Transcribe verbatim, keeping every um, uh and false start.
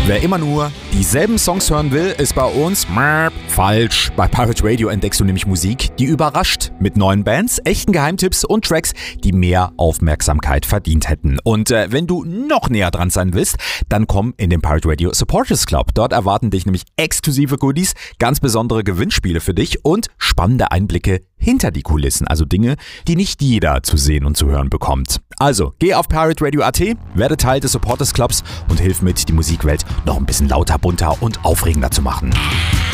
Wer immer nur dieselben Songs hören will, ist bei uns falsch. Bei Pirate Radio entdeckst du nämlich Musik, die überrascht, mit neuen Bands, echten Geheimtipps und Tracks, die mehr Aufmerksamkeit verdient hätten. Und äh, wenn du noch näher dran sein willst, dann komm in den Pirate Radio Supporters Club. Dort erwarten dich nämlich exklusive Goodies, ganz besondere Gewinnspiele für dich und spannende Einblicke hinter die Kulissen, also Dinge, die nicht jeder zu sehen und zu hören bekommt. Also, geh auf pirate radio punkt a t, werde Teil des Supporters Clubs und hilf mit, die Musikwelt noch ein bisschen lauter, bunter und aufregender zu machen.